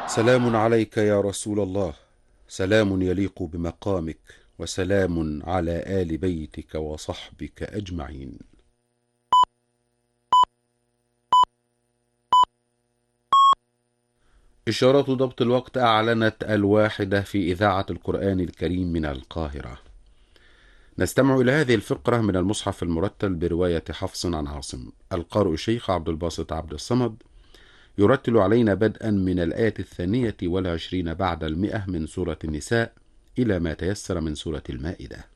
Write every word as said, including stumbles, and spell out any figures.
سلام عليك يا رسول الله، سلام يليق بمقامك، وسلام على آل بيتك وصحبك أجمعين. إشارات ضبط الوقت أعلنت الواحدة في إذاعة القرآن الكريم من القاهرة. نستمع إلى هذه الفقرة من المصحف المرتل برواية حفص عن عاصم. القارئ الشيخ عبد الباسط عبد الصمد يرتل علينا بدءا من الآية الثانية والعشرين بعد المئة من سورة النساء إلى ما تيسر من سورة المائدة.